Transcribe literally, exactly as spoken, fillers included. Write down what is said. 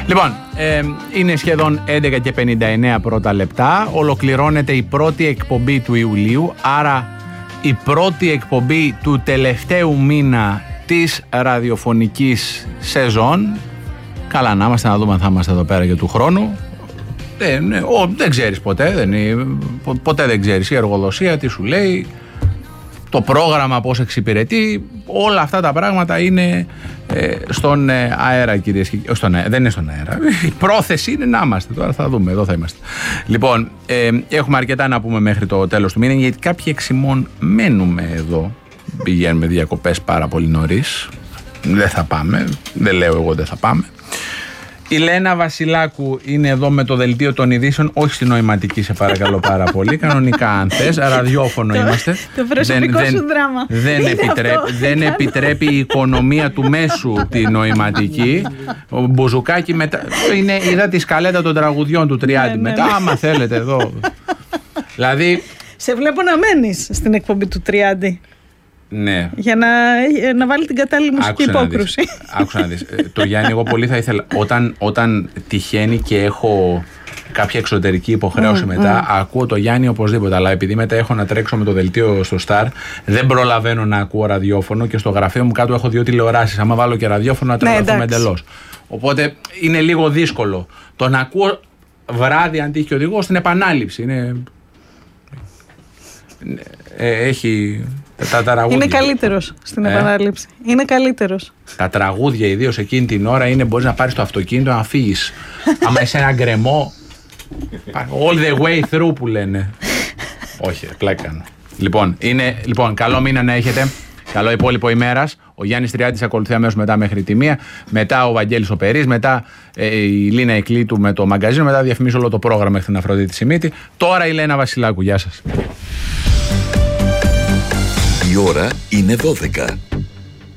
Λοιπόν, ε, είναι σχεδόν έντεκα και πενήντα εννέα πρώτα λεπτά. Ολοκληρώνεται η πρώτη εκπομπή του Ιουλίου, άρα η πρώτη εκπομπή του τελευταίου μήνα της ραδιοφωνικής σεζόν. Καλά να είμαστε, να δούμε αν θα είμαστε εδώ πέρα και του χρόνου. Δεν, ο, δεν ξέρεις ποτέ, δεν, ποτέ δεν ξέρεις η εργοδοσία τι σου λέει, το πρόγραμμα πώς εξυπηρετεί, όλα αυτά τα πράγματα είναι ε, στον ε, αέρα, κυρίες και κύριοι. Στον αέρα, δεν είναι στον αέρα. Η πρόθεση είναι να είμαστε. Τώρα θα δούμε, εδώ θα είμαστε. Λοιπόν, ε, έχουμε αρκετά να πούμε μέχρι το τέλος του μήνα, γιατί κάποιοι εξημών μένουμε εδώ. Πηγαίνουμε διακοπές πάρα πολύ νωρίς. Δεν θα πάμε. Δεν λέω εγώ δεν θα πάμε. Η Λένα Βασιλάκου είναι εδώ με το δελτίο των ειδήσεων, όχι στη νοηματική, σε παρακαλώ πάρα πολύ. Κανονικά, αν θες, ραδιόφωνο είμαστε. Το προσωπικό δεν, σου δεν, δράμα. Δεν, επιτρέπει, δεν επιτρέπει η οικονομία του μέσου τη νοηματική. Ο Μπουζουκάκη μετά. Είναι, είδα τη σκαλέτα των τραγουδιών του Τριάντη. Ναι, ναι, μετά, ναι. άμα θέλετε εδώ. Δηλαδή. Σε βλέπω να μένεις στην εκπομπή του Τριάντη. Ναι. Για να, να βάλει την κατάλληλη μουσική υπόκρουση. Άκουσα να δεις. Το Γιάννη, εγώ πολύ θα ήθελα. Όταν, όταν τυχαίνει και έχω κάποια εξωτερική υποχρέωση mm, μετά, mm. ακούω το Γιάννη οπωσδήποτε. Αλλά επειδή μετά έχω να τρέξω με το δελτίο στο Star, δεν προλαβαίνω να ακούω ραδιόφωνο και στο γραφείο μου κάτω έχω δύο τηλεοράσεις. Άμα βάλω και ραδιόφωνο, να τρελαθούμε εντελώς. Οπότε είναι λίγο δύσκολο. Το να ακούω βράδυ, αν τύχει και οδηγώ, στην επανάληψη. Είναι. Ε, έχει. Τα τραγούδια. Είναι καλύτερος στην ε? επανάληψη. Είναι καλύτερος. Τα τραγούδια, ιδίως εκείνη την ώρα, είναι μπορείς να πάρεις το αυτοκίνητο να φύγεις. Άμα είσαι ένα γκρεμό. All the way through που λένε. Όχι, πλάκα. Λοιπόν, είναι, λοιπόν, καλό μήνα να έχετε. Καλό υπόλοιπο ημέρας. Ο Γιάννης Τριάντης ακολουθεί αμέσως μετά μέχρι τη μία. Μετά ο Βαγγέλης ο Περής. Μετά ε, η Λίνα Εκλήτου με το μαγκαζίνο. Μετά διαφημίζω όλο το πρόγραμμα μέχρι την Αφροδίτη Σιμίτη. Τώρα η Λένα Βασιλάκου. Γεια σας. Η ώρα είναι δώδεκα.